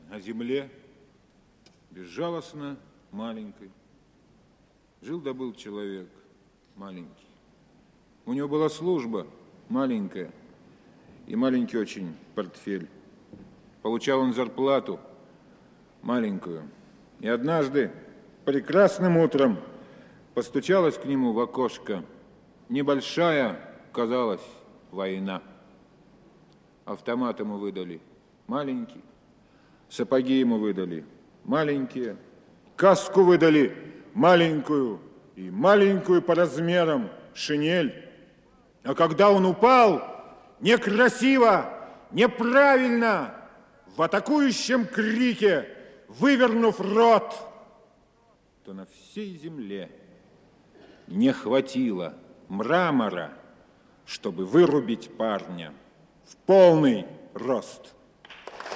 на земле, безжалостно маленькой, жил да был человек маленький. У него была служба маленькая и маленький очень портфель. Получал он зарплату маленькую. И однажды прекрасным утром постучалась к нему в окошко небольшая, казалось, война. Автомат ему выдали маленький, сапоги ему выдали маленькие, каску выдали маленькую и маленькую по размерам шинель. А когда он упал, некрасиво, неправильно, в атакующем крике, вывернув рот, то на всей земле не хватило мрамора, чтобы вырубить парня в полный рост.